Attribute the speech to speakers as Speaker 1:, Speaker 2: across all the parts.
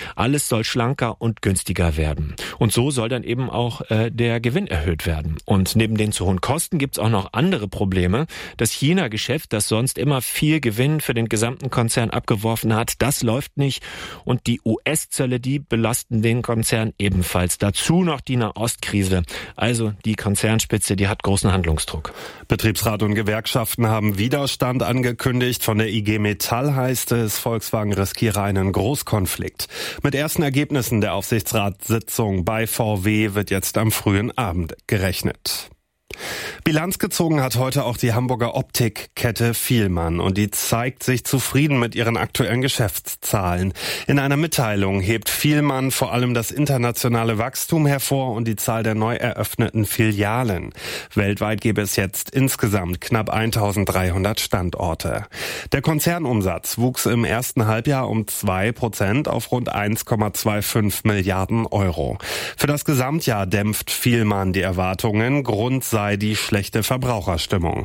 Speaker 1: Alles soll schlanker und günstiger werden. Und so soll dann eben auch der Gewinn erhöht werden. Und neben den zu hohen Kosten gibt es auch noch andere Probleme. Das China-Geschäft, das sonst immer viel Gewinn für den gesamten Konzern abgeworfen hat, das läuft nicht. Und die US-Zölle, die belasten den Konzern ebenfalls. Dazu noch die Nahostkrise. Also die Konzernspitze, die hat großen Handlungsdruck.
Speaker 2: Betriebsrat und Gewerkschaften haben Widerstand angekündigt. Von der IG Metall heißt es, Volkswagen riskiere einen Großkonflikt. Mit ersten Ergebnissen der Aufsichtsratssitzung bei VW wird jetzt am frühen Abend gerechnet. Bilanz gezogen hat heute auch die Hamburger Optikkette Fielmann und die zeigt sich zufrieden mit ihren aktuellen Geschäftszahlen. In einer Mitteilung hebt Fielmann vor allem das internationale Wachstum hervor und die Zahl der neu eröffneten Filialen. Weltweit gäbe es jetzt insgesamt knapp 1300 Standorte. Der Konzernumsatz wuchs im ersten Halbjahr um 2% auf rund 1,25 Milliarden Euro. Für das Gesamtjahr dämpft Fielmann die Erwartungen. Grund sei die schlechte Verbraucherstimmung.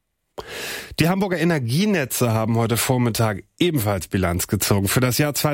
Speaker 2: Die Hamburger Energienetze haben heute Vormittag ebenfalls Bilanz gezogen für das Jahr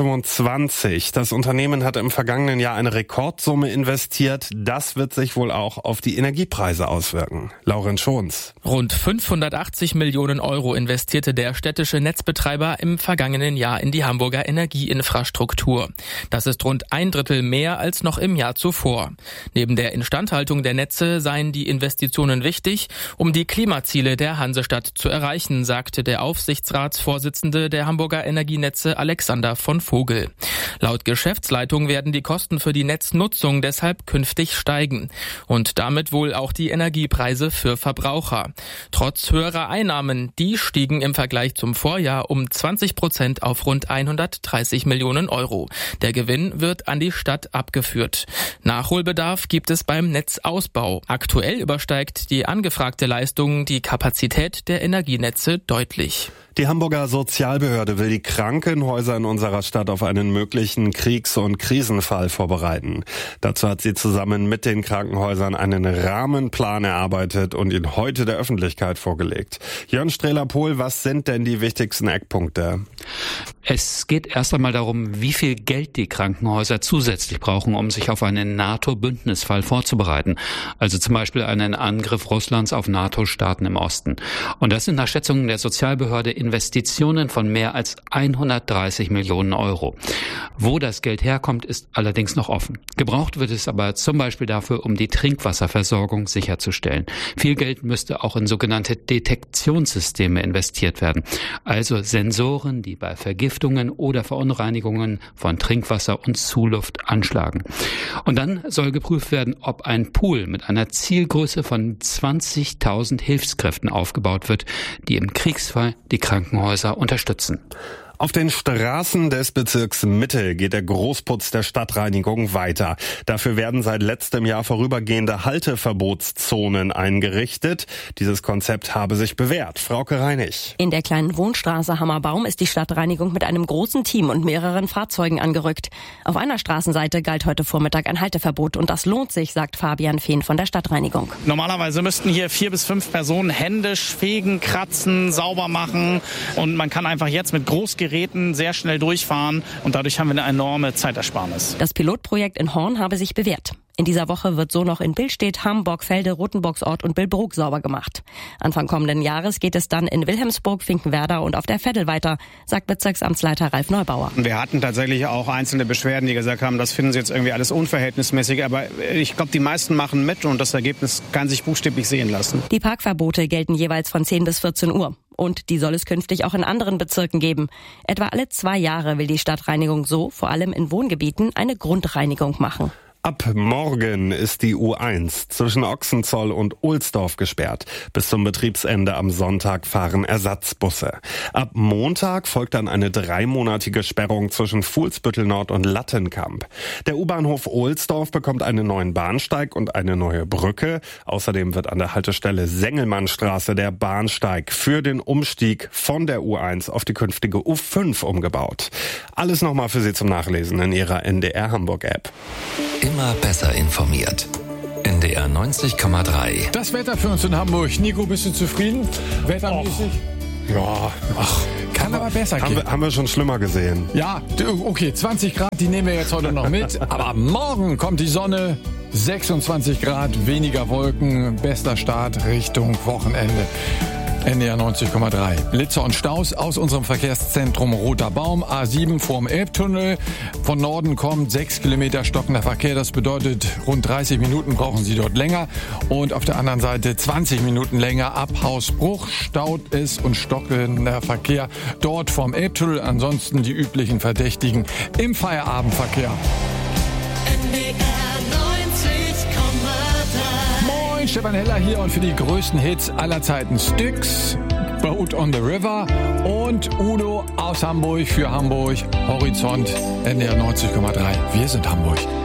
Speaker 2: 2025. Das Unternehmen hat im vergangenen Jahr eine Rekordsumme investiert. Das wird sich wohl auch auf die Energiepreise auswirken. Lauren Schons.
Speaker 3: Rund 580 Millionen Euro investierte der städtische Netzbetreiber im vergangenen Jahr in die Hamburger Energieinfrastruktur. Das ist rund 1/3 mehr als noch im Jahr zuvor. Neben der Instandhaltung der Netze seien die Investitionen wichtig, um die Klimaziele der Hansestadt zu erreichen, sagte der Aufsichtsratsvorsitzende der Hamburger Energienetze Alexander von Vogel. Laut Geschäftsleitung werden die Kosten für die Netznutzung deshalb künftig steigen und damit wohl auch die Energiepreise für Verbraucher. Trotz höherer Einnahmen, die stiegen im Vergleich zum Vorjahr um 20% auf rund 130 Millionen Euro. Der Gewinn wird an die Stadt abgeführt. Nachholbedarf gibt es beim Netzausbau. Aktuell übersteigt die angefragte Leistung die Kapazität der Energienetze deutlich.
Speaker 2: Die Hamburger Sozialbehörde will die Krankenhäuser in unserer Stadt auf einen möglichen Kriegs- und Krisenfall vorbereiten. Dazu hat sie zusammen mit den Krankenhäusern einen Rahmenplan erarbeitet und ihn heute der Öffentlichkeit vorgelegt. Jörn Strehler-Pohl, was sind denn die wichtigsten Eckpunkte?
Speaker 4: Es geht erst einmal darum, wie viel Geld die Krankenhäuser zusätzlich brauchen, um sich auf einen NATO-Bündnisfall vorzubereiten. Also zum Beispiel einen Angriff Russlands auf NATO-Staaten im Osten. Und das sind nach Schätzungen der Sozialbehörde Investitionen von mehr als 130 Millionen Euro. Wo das Geld herkommt, ist allerdings noch offen. Gebraucht wird es aber zum Beispiel dafür, um die Trinkwasserversorgung sicherzustellen. Viel Geld müsste auch in sogenannte Detektionssysteme investiert werden. Also Sensoren, die bei Vergiftungen oder Verunreinigungen von Trinkwasser und Zuluft anschlagen. Und dann soll geprüft werden, ob ein Pool mit einer Zielgröße von 20.000 Hilfskräften aufgebaut wird, die im Kriegsfall die Krankenhäuser unterstützen.
Speaker 2: Auf den Straßen des Bezirks Mitte geht der Großputz der Stadtreinigung weiter. Dafür werden seit letztem Jahr vorübergehende Halteverbotszonen eingerichtet. Dieses Konzept habe sich bewährt. Frauke Reinig.
Speaker 5: In der kleinen Wohnstraße Hammerbaum ist die Stadtreinigung mit einem großen Team und mehreren Fahrzeugen angerückt. Auf einer Straßenseite galt heute Vormittag ein Halteverbot und das lohnt sich, sagt Fabian Fehn von der Stadtreinigung.
Speaker 6: Normalerweise müssten hier 4 bis 5 Personen händisch fegen, kratzen, sauber machen und man kann einfach jetzt mit Großgeräten sehr schnell durchfahren und dadurch haben wir eine enorme Zeitersparnis.
Speaker 5: Das Pilotprojekt in Horn habe sich bewährt. In dieser Woche wird so noch in Billstedt, Hamm, Borgfelde, Rotenburgsort und Billbrook sauber gemacht. Anfang kommenden Jahres geht es dann in Wilhelmsburg, Finkenwerder und auf der Veddel weiter, sagt Bezirksamtsleiter Ralf Neubauer.
Speaker 7: Wir hatten tatsächlich auch einzelne Beschwerden, die gesagt haben, das finden sie jetzt irgendwie alles unverhältnismäßig. Aber ich glaube, die meisten machen mit und das Ergebnis kann sich buchstäblich sehen lassen.
Speaker 5: Die Parkverbote gelten jeweils von 10 bis 14 Uhr. Und die soll es künftig auch in anderen Bezirken geben. Etwa alle 2 Jahre will die Stadtreinigung so, vor allem in Wohngebieten, eine Grundreinigung machen.
Speaker 2: Ab morgen ist die U1 zwischen Ochsenzoll und Ohlsdorf gesperrt. Bis zum Betriebsende am Sonntag fahren Ersatzbusse. Ab Montag folgt dann eine 3-monatige Sperrung zwischen Fuhlsbüttel Nord und Lattenkamp. Der U-Bahnhof Ohlsdorf bekommt einen neuen Bahnsteig und eine neue Brücke. Außerdem wird an der Haltestelle Sengelmannstraße der Bahnsteig für den Umstieg von der U1 auf die künftige U5 umgebaut. Alles nochmal für Sie zum Nachlesen in Ihrer NDR Hamburg App.
Speaker 8: Immer besser informiert. NDR 90,3.
Speaker 9: Das Wetter für uns in Hamburg. Nico, bist du zufrieden? Wettermäßig?
Speaker 1: Ja,
Speaker 9: Kann aber besser gehen.
Speaker 2: Haben wir schon schlimmer gesehen.
Speaker 9: Ja, okay, 20 Grad, die nehmen wir jetzt heute noch mit. Aber morgen kommt die Sonne, 26 Grad, weniger Wolken, bester Start Richtung Wochenende. NDR 90,3. Blitze und Staus aus unserem Verkehrszentrum Roter Baum, A7 vorm Elbtunnel. Von Norden kommt 6 Kilometer stockender Verkehr. Das bedeutet, rund 30 Minuten brauchen Sie dort länger. Und auf der anderen Seite 20 Minuten länger. Ab Hausbruch staut es und stockender Verkehr dort vorm Elbtunnel. Ansonsten die üblichen Verdächtigen im Feierabendverkehr. Stefan Heller hier und für die größten Hits aller Zeiten Styx, Boat on the River und Udo aus Hamburg für Hamburg, Horizont, NDR 90,3. Wir sind Hamburg.